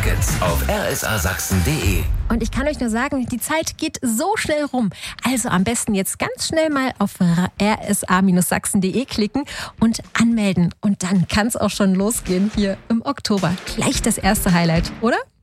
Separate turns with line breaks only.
Tickets auf rsasachsen.de.
Und ich kann euch nur sagen, die Zeit geht so schnell rum. Also am besten jetzt ganz schnell mal auf rsa-sachsen.de klicken und anmelden. Und dann kann es auch schon losgehen hier im Oktober. Gleich das erste Highlight, oder?